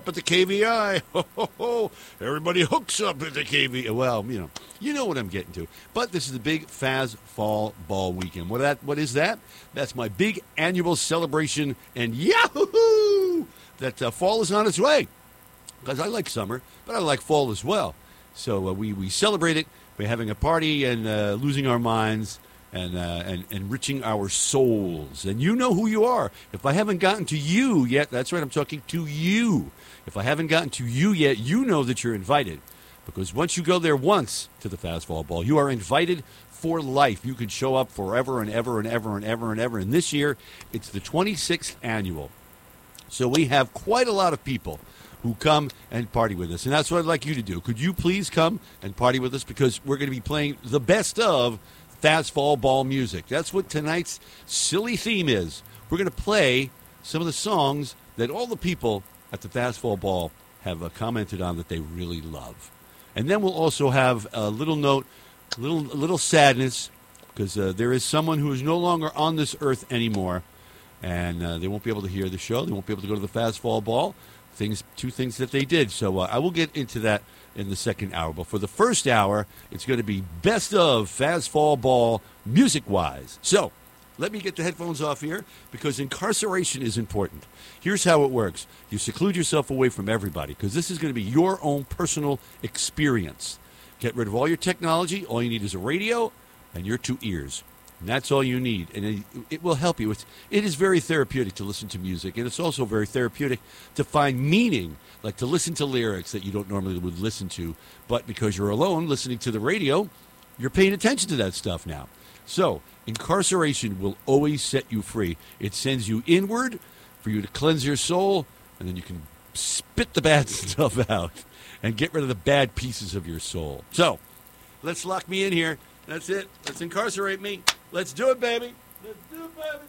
at the KVI. Ho, ho, ho. Everybody hooks up at the KVI. Well, you know what I'm getting to. But this is the big Faz Fall Ball Weekend. What is that? That's my big annual celebration, and yahoo! That fall is on its way. Because I like summer, but I like fall as well. So we celebrate it by having a party and losing our minds and enriching our souls. And you know who you are. If I haven't gotten to you yet, that's right, I'm talking to you. If I haven't gotten to you yet, you know that you're invited. Because once you go there once to the Faz Fall Ball, you are invited for life. You can show up forever and ever and ever and ever and ever. And this year, it's the 26th annual. So we have quite a lot of people who come and party with us. And that's what I'd like you to do. Could you please come and party with us? Because we're going to be playing the best of Faz Fall Ball music. That's what tonight's silly theme is. We're going to play some of the songs that all the people at the Faz Fall Ball have commented on that they really love. And then we'll also have a little note, a little sadness, because there is someone who is no longer on this earth anymore, and they won't be able to hear the show. They won't be able to go to the Faz Fall Ball. Two things that they did. So I will get into that in the second hour. But for the first hour, it's going to be best of Faz Fall Ball music-wise. So let me get the headphones off here, because incarceration is important. Here's how it works. You seclude yourself away from everybody, because this is going to be your own personal experience. Get rid of all your technology. All you need is a radio and your two ears. And that's all you need. And it will help you. It is very therapeutic to listen to music. And it's also very therapeutic to find meaning, like to listen to lyrics that you don't normally would listen to. But because you're alone listening to the radio, you're paying attention to that stuff now. So incarceration will always set you free. It sends you inward for you to cleanse your soul, and then you can spit the bad stuff out and get rid of the bad pieces of your soul. So let's lock me in here. That's it. Let's incarcerate me. Let's do it, baby. Let's do it, baby.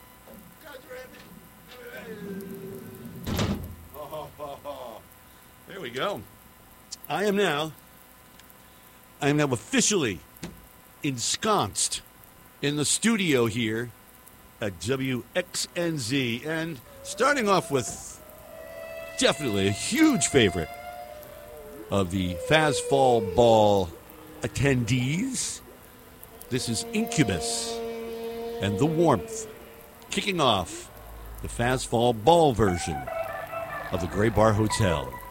Incarcerate me. There we go. I am now officially ensconced in the studio here at WXNZ. And starting off with definitely a huge favorite of the Faz Fall Ball attendees. This is Incubus and The Warmth, kicking off the Faz Fall Ball version of the Gray Bar Hotel.